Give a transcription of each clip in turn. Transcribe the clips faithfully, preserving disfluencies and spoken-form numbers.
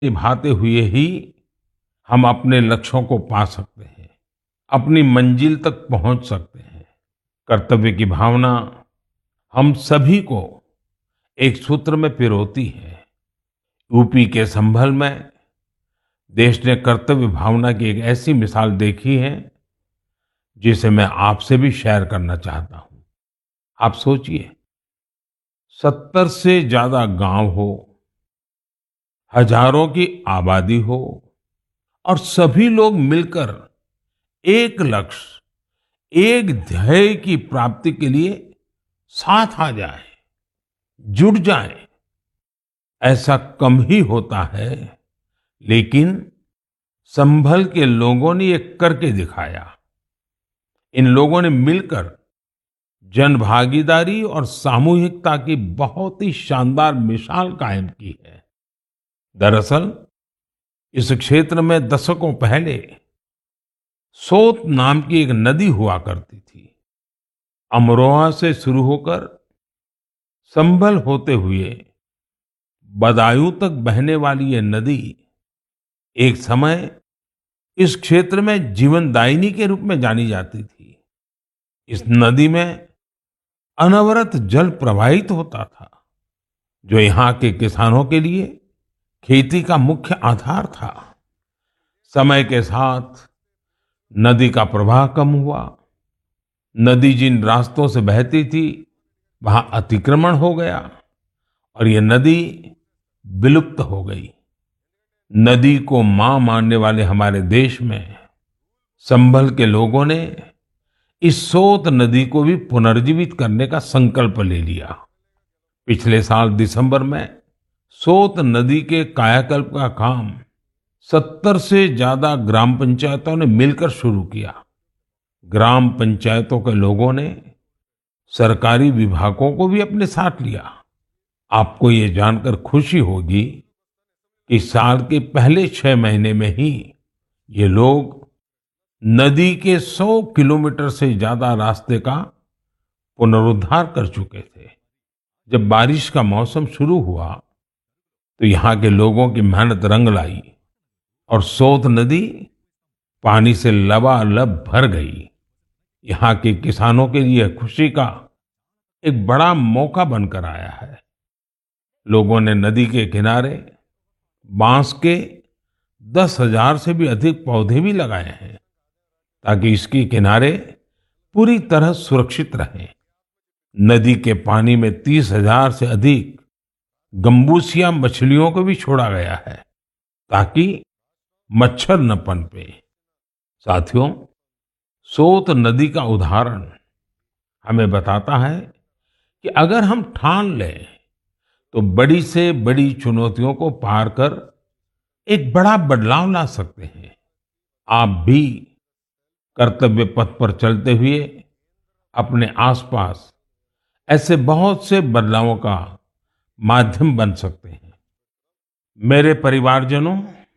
निभाते हुए ही हम अपने लक्ष्यों को पा सकते हैं, अपनी मंजिल तक पहुंच सकते हैं। कर्तव्य की भावना हम सभी को एक सूत्र में पिरोती है। यूपी के संभल में देश ने कर्तव्य भावना की एक ऐसी मिसाल देखी है जिसे मैं आपसे भी शेयर करना चाहता हूं। आप सोचिए, सत्तर से ज्यादा गांव हो, हजारों की आबादी हो और सभी लोग मिलकर एक लक्ष्य, एक ध्येय की प्राप्ति के लिए साथ आ जाए, जुट जाए। ऐसा कम ही होता है, लेकिन संभल के लोगों ने ये करके दिखाया। इन लोगों ने मिलकर जन भागीदारी और सामूहिकता की बहुत ही शानदार मिसाल कायम की है। दरअसल इस क्षेत्र में दशकों पहले सोत नाम की एक नदी हुआ करती थी। अमरोहा से शुरू होकर संभल होते हुए बदायूं तक बहने वाली ये नदी एक समय इस क्षेत्र में जीवनदायिनी के रूप में जानी जाती थी। इस नदी में अनवरत जल प्रवाहित होता था, जो यहाँ के किसानों के लिए खेती का मुख्य आधार था। समय के साथ नदी का प्रवाह कम हुआ। नदी जिन रास्तों से बहती थी वहां अतिक्रमण हो गया और ये नदी विलुप्त हो गई। नदी को मां मानने वाले हमारे देश में संभल के लोगों ने इस सोत नदी को भी पुनर्जीवित करने का संकल्प ले लिया। पिछले साल दिसंबर में सोत नदी के कायाकल्प का काम सत्तर से ज्यादा ग्राम पंचायतों ने मिलकर शुरू किया। ग्राम पंचायतों के लोगों ने सरकारी विभागों को भी अपने साथ लिया। आपको ये जानकर खुशी होगी कि साल के पहले छह महीने में ही ये लोग नदी के सौ किलोमीटर से ज्यादा रास्ते का पुनरुद्धार कर चुके थे। जब बारिश का मौसम शुरू हुआ तो यहाँ के लोगों की मेहनत रंग लाई और सोत नदी पानी से लबालब भर गई। यहाँ के किसानों के लिए खुशी का एक बड़ा मौका बनकर आया है। लोगों ने नदी के किनारे बांस के दस हजार से भी अधिक पौधे भी लगाए हैं ताकि इसके किनारे पूरी तरह सुरक्षित रहें। नदी के पानी में तीस हजार से अधिक गंबूसिया मछलियों को भी छोड़ा गया है ताकि मच्छर न पनपे। साथियों, सोत नदी का उदाहरण हमें बताता है कि अगर हम ठान लें तो बड़ी से बड़ी चुनौतियों को पार कर एक बड़ा बदलाव ला सकते हैं। आप भी कर्तव्य पथ पर चलते हुए अपने आसपास ऐसे बहुत से बदलावों का माध्यम बन सकते हैं। मेरे परिवारजनों,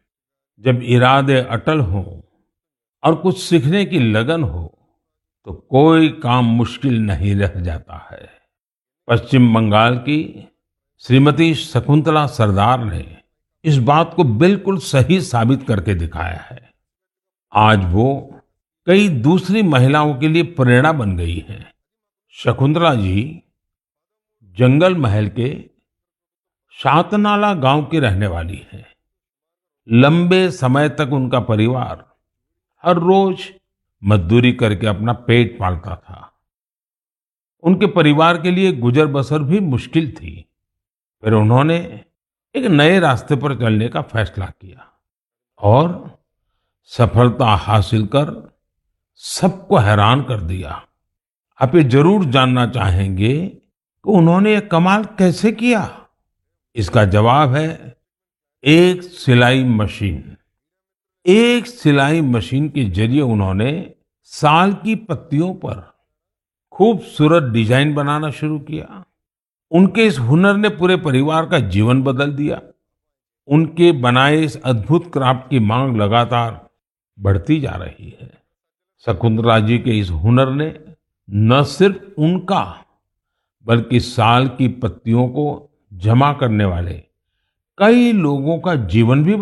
जब इरादे अटल हों और कुछ सीखने की लगन हो तो कोई काम मुश्किल नहीं रह जाता है। पश्चिम बंगाल की श्रीमती शकुंतला सरदार ने इस बात को बिल्कुल सही साबित करके दिखाया है। आज वो कई दूसरी महिलाओं के लिए प्रेरणा बन गई हैं। शकुंतला जी जंगल महल के शातनाला गांव की रहने वाली हैं। लंबे समय तक उनका परिवार हर रोज मजदूरी करके अपना पेट पालता था। उनके परिवार के लिए गुजर बसर भी मुश्किल थी। फिर उन्होंने एक नए रास्ते पर चलने का फैसला किया और सफलता हासिल कर सबको हैरान कर दिया। आप ये जरूर जानना चाहेंगे कि उन्होंने ये कमाल कैसे किया। इसका जवाब है एक सिलाई मशीन। एक सिलाई मशीन के जरिए उन्होंने साल की पत्तियों पर खूबसूरत डिजाइन बनाना शुरू किया। उनके इस हुनर ने पूरे परिवार का जीवन बदल दिया। उनके बनाए इस अद्भुत क्राफ्ट की मांग लगातार बढ़ती जा रही है। शकुंतला जी के इस हुनर ने न सिर्फ उनका बल्कि साल की पत्तियों को जमा करने वाले कई लोगों का जीवन भी